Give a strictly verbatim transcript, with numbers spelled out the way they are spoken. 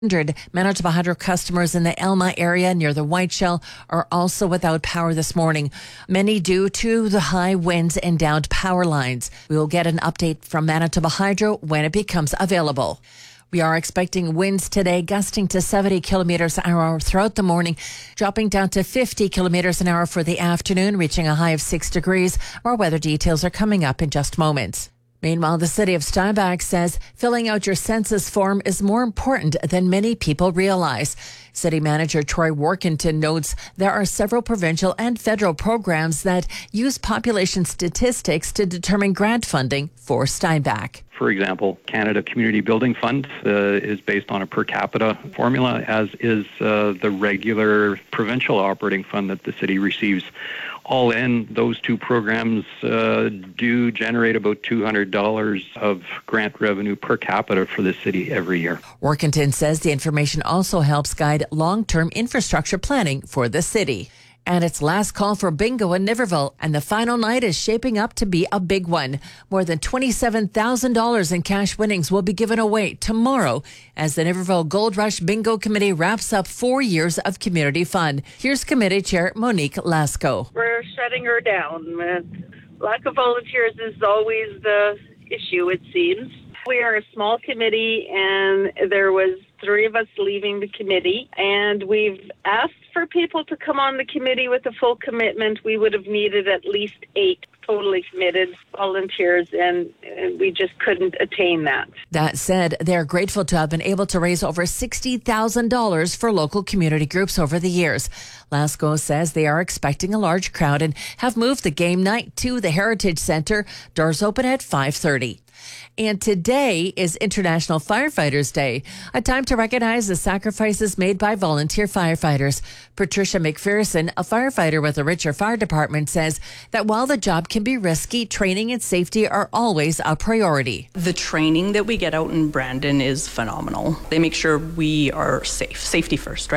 Manitoba Hydro customers in the Elma area near the Whiteshell are also without power this morning, many due to the high winds and downed power lines. We will get an update from Manitoba Hydro when it becomes available. We are expecting winds today gusting to seventy kilometers an hour throughout the morning, dropping down to fifty kilometers an hour for the afternoon, reaching a high of six degrees. More weather details are coming up in just moments. Meanwhile, the city of Steinbach says filling out your census form is more important than many people realize. City Manager Troy Workington notes there are several provincial and federal programs that use population statistics to determine grant funding for Steinbach. For example, Canada Community Building Fund uh, is based on a per capita formula, as is uh, the regular provincial operating fund that the city receives. All in, those two programs uh, do generate about two hundred dollars of grant revenue per capita for the city every year. Workington says the information also helps guide long-term infrastructure planning for the city. And it's last call for bingo in Niverville, and the final night is shaping up to be a big one. More than twenty-seven thousand dollars in cash winnings will be given away tomorrow as the Niverville Gold Rush Bingo Committee wraps up four years of community fun. Here's Committee Chair Monique Lasco. We're shutting her down. Lack of volunteers is always the issue, it seems. We are a small committee, and there was three of us leaving the committee, and we've asked for people to come on the committee with a full commitment. We would have needed at least eight totally committed volunteers, and, and we just couldn't attain that. That said, they're grateful to have been able to raise over sixty thousand dollars for local community groups over the years. Lasco says they are expecting a large crowd and have moved the game night to the Heritage Centre. Doors open at five thirty. And today is International Firefighters Day, a time to recognize the sacrifices made by volunteer firefighters. Patricia McPherson, a firefighter with the Richer Fire Department, says that while the job can be risky, training and safety are always a priority. The training that we get out in Brandon is phenomenal. They make sure we are safe. Safety first, right?